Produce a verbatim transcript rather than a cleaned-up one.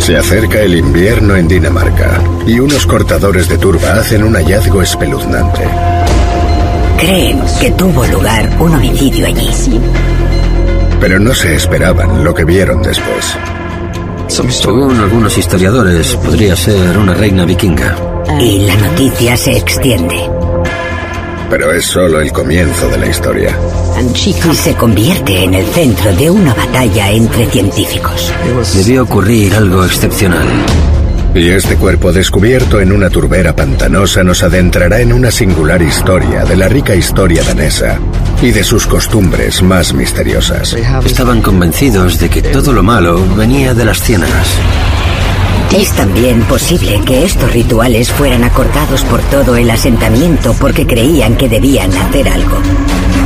Se acerca el invierno en Dinamarca y unos cortadores de turba hacen un hallazgo espeluznante. Creen que tuvo lugar un homicidio allí. Pero no se esperaban lo que vieron después. Según algunos historiadores, podría ser una reina vikinga. Y la noticia se extiende. Pero es solo el comienzo de la historia. Y se convierte en el centro de una batalla entre científicos. Debió ocurrir algo excepcional. Y este cuerpo descubierto en una turbera pantanosa nos adentrará en una singular historia de la rica historia danesa y de sus costumbres más misteriosas. Estaban convencidos de que todo lo malo venía de las ciénagas. Es también posible que estos rituales fueran acordados por todo el asentamiento porque creían que debían hacer algo.